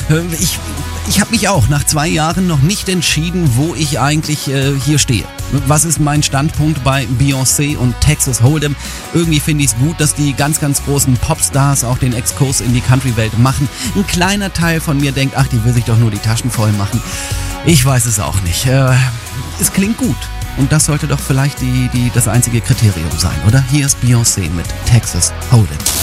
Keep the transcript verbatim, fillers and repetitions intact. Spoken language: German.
Ich, ich habe mich auch nach zwei Jahren noch nicht entschieden, wo ich eigentlich äh, hier stehe. Was ist mein Standpunkt bei Beyoncé und Texas Hold'em? Irgendwie finde ich es gut, dass die ganz, ganz großen Popstars auch den Exkurs in die Country-Welt machen. Ein kleiner Teil von mir denkt, ach, die will sich doch nur die Taschen voll machen. Ich weiß es auch nicht. Äh, es klingt gut. Und das sollte doch vielleicht die, die, das einzige Kriterium sein, oder? Hier ist Beyoncé mit Texas Hold'em.